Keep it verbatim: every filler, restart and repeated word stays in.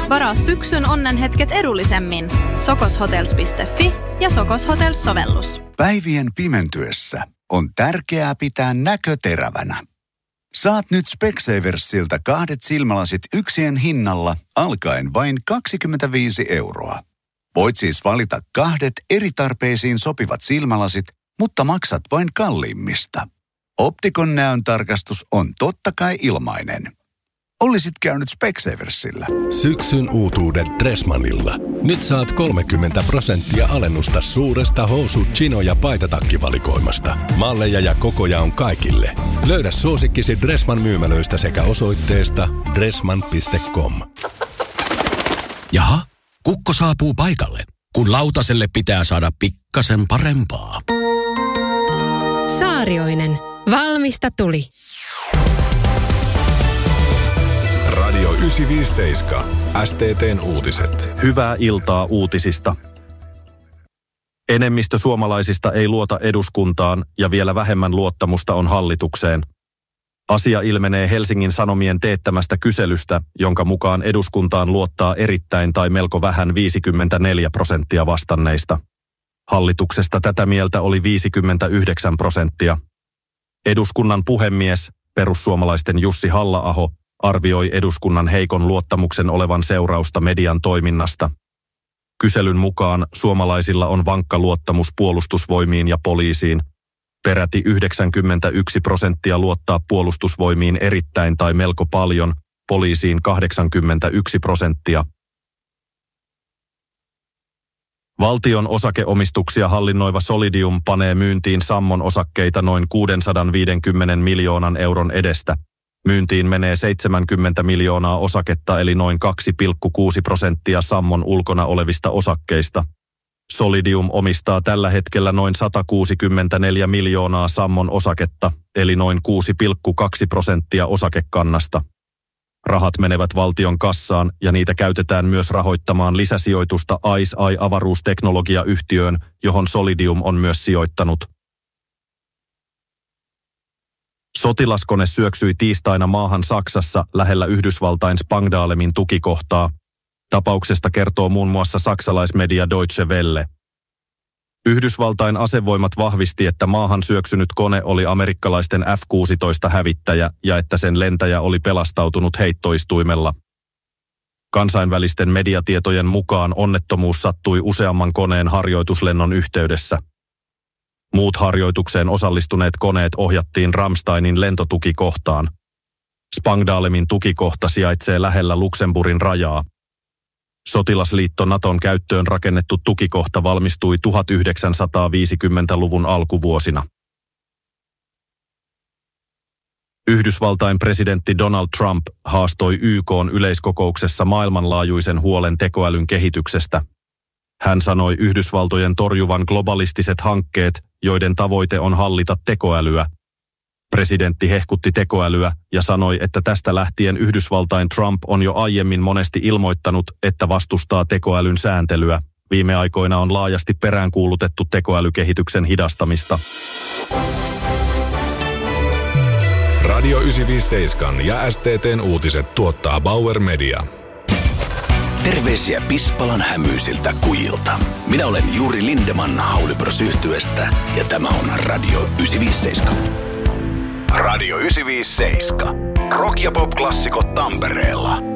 Varaa syksyn onnenhetket edullisemmin. sokoshotels piste fi ja Sokos Hotels-sovellus. Päivien pimentyessä on tärkeää pitää näkö terävänä. Saat nyt Specsaversilta kahdet silmälasit yksien hinnalla alkaen vain kaksikymmentäviisi euroa. Voit siis valita kahdet eri tarpeisiin sopivat silmälasit, mutta maksat vain kalliimmista. Optikon näöntarkastus on totta kai ilmainen. Olisit käynyt Specsaversilla. Syksyn uutuudet Dressmanilla. Nyt saat kolmekymmentä prosenttia alennusta suuresta housu-, chino- ja paitatakkivalikoimasta. Malleja ja kokoja on kaikille. Löydä suosikkisi Dressman myymälöistä sekä osoitteesta dressman piste com. Jaha, kukko saapuu paikalle, kun lautaselle pitää saada pikkasen parempaa. Saarioinen. Valmista tuli. Radio yhdeksänsataaviisikymmentäseitsemän. S T T:n uutiset. Hyvää iltaa uutisista. Enemmistö suomalaisista ei luota eduskuntaan ja vielä vähemmän luottamusta on hallitukseen. Asia ilmenee Helsingin Sanomien teettämästä kyselystä, jonka mukaan eduskuntaan luottaa erittäin tai melko vähän viisikymmentäneljä prosenttia vastanneista. Hallituksesta tätä mieltä oli viisikymmentäyhdeksän prosenttia. Eduskunnan puhemies, perussuomalaisten Jussi Halla-aho, arvioi eduskunnan heikon luottamuksen olevan seurausta median toiminnasta. Kyselyn mukaan suomalaisilla on vankka luottamus puolustusvoimiin ja poliisiin. Peräti yhdeksänkymmentäyksi prosenttia luottaa puolustusvoimiin erittäin tai melko paljon, poliisiin kahdeksankymmentäyksi prosenttia. Valtion osakeomistuksia hallinnoiva Solidium panee myyntiin Sammon osakkeita noin kuusisataaviisikymmentä miljoonan euron edestä. Myyntiin menee seitsemänkymmentä miljoonaa osaketta eli noin kaksi pilkku kuusi prosenttia Sammon ulkona olevista osakkeista. Solidium omistaa tällä hetkellä noin sata kuusikymmentäneljä miljoonaa Sammon osaketta eli noin kuusi pilkku kaksi prosenttia osakekannasta. Rahat menevät valtion kassaan ja niitä käytetään myös rahoittamaan lisäsijoitusta I C E I-avaruusteknologiayhtiöön, johon Solidium on myös sijoittanut. Sotilaskone syöksyi tiistaina maahan Saksassa lähellä Yhdysvaltain Spangdalemin tukikohtaa. Tapauksesta kertoo muun muassa saksalaismedia Deutsche Welle. Yhdysvaltain asevoimat vahvisti, että maahan syöksynyt kone oli amerikkalaisten F kuusitoista hävittäjä ja että sen lentäjä oli pelastautunut heittoistuimella. Kansainvälisten mediatietojen mukaan onnettomuus sattui useamman koneen harjoituslennon yhteydessä. Muut harjoitukseen osallistuneet koneet ohjattiin Ramsteinin lentotukikohtaan. Spangdalemin tukikohta sijaitsee lähellä Luxemburgin rajaa. Sotilasliitto Naton käyttöön rakennettu tukikohta valmistui tuhatyhdeksänsataaviisikymmentäluvun alkuvuosina. Yhdysvaltain presidentti Donald Trump haastoi Y K:n yleiskokouksessa maailmanlaajuisen huolen tekoälyn kehityksestä. Hän sanoi Yhdysvaltojen torjuvan globalistiset hankkeet, joiden tavoite on hallita tekoälyä. Presidentti hehkutti tekoälyä ja sanoi, että tästä lähtien Yhdysvaltain Trump on jo aiemmin monesti ilmoittanut, että vastustaa tekoälyn sääntelyä. Viime aikoina on laajasti peräänkuulutettu tekoälykehityksen hidastamista. Radio yhdeksänsataaviisikymmentäseitsemän ja S T T:n uutiset tuottaa Bauer Media. Terveisiä Pispalan hämyisiltä kujilta. Minä olen Juri Lindeman Haulibros-yhtyeestä ja tämä on Radio yhdeksänsataaviisikymmentäseitsemän. Radio yhdeksänsataaviisikymmentäseitsemän. Rock- ja pop-klassikot Tampereella.